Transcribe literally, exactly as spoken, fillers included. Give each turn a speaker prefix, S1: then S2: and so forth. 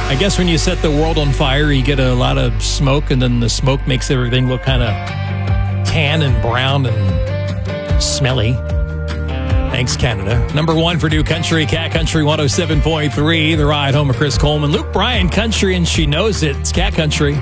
S1: I guess when you set the world on fire, you get a lot of smoke, and then the smoke makes everything look kind of tan and brown and smelly. Thanks, Canada. Number one for New Country, Cat Country one oh seven point three. The ride home of Chris Coleman. Luke Bryan, Country, and She Knows It. It's Cat Country.